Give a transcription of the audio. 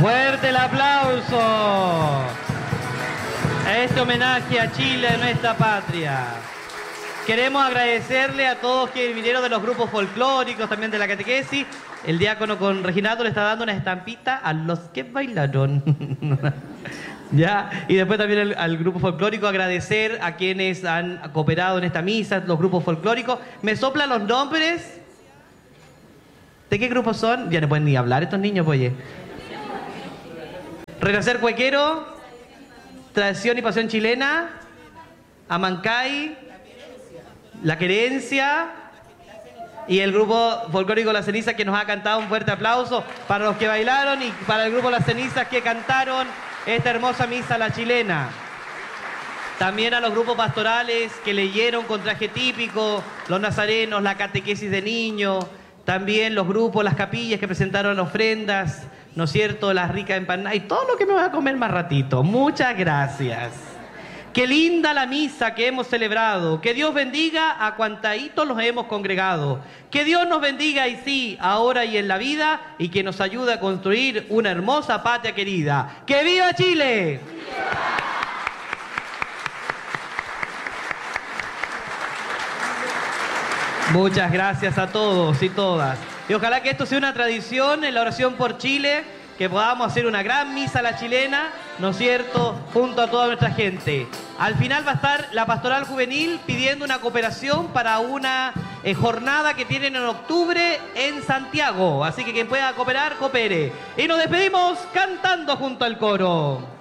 Fuerte el aplauso a este homenaje a Chile, a nuestra patria. Queremos agradecerle a todos que vinieron de los grupos folclóricos, también de la catequesis. El diácono con Reginaldo le está dando una estampita a los que bailaron. ¿Ya? Y después también al grupo folclórico, agradecer a quienes han cooperado en esta misa, los grupos folclóricos. ¿Me soplan los nombres? ¿De qué grupos son? Ya no pueden ni hablar estos niños, pues, oye. Renacer Cuequero, Tradición y Pasión Chilena, Amancay, La Querencia y el grupo folclórico La Ceniza, que nos ha cantado. Un fuerte aplauso para los que bailaron y para el grupo Las Cenizas que cantaron esta hermosa misa la chilena. También a los grupos pastorales que leyeron con traje típico, los nazarenos, la catequesis de niños, también los grupos, las capillas que presentaron ofrendas, ¿no es cierto?, las ricas empanadas y todo lo que me voy a comer más ratito. Muchas gracias. Qué linda la misa que hemos celebrado. Que Dios bendiga a cuantaitos los hemos congregado. Que Dios nos bendiga, y sí, ahora y en la vida, y que nos ayude a construir una hermosa patria querida. ¡Que viva Chile! Muchas gracias a todos y todas. Y ojalá que esto sea una tradición en la oración por Chile, que podamos hacer una gran misa a la chilena, ¿no es cierto?, junto a toda nuestra gente. Al final va a estar la Pastoral Juvenil pidiendo una cooperación para una jornada que tienen en octubre en Santiago. Así que quien pueda cooperar, coopere. Y nos despedimos cantando junto al coro.